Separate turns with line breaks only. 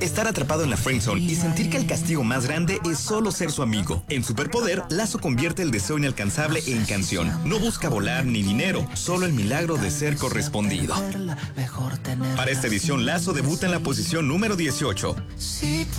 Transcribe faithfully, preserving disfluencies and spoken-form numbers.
estar atrapado en la friendzone y sentir que el castigo más grande es solo ser su amigo. En Superpoder, Lazo convierte el deseo inalcanzable en canción. No busca volar ni dinero, solo el milagro de ser correspondido. Para esta edición, Lazo debuta en la posición número dieciocho.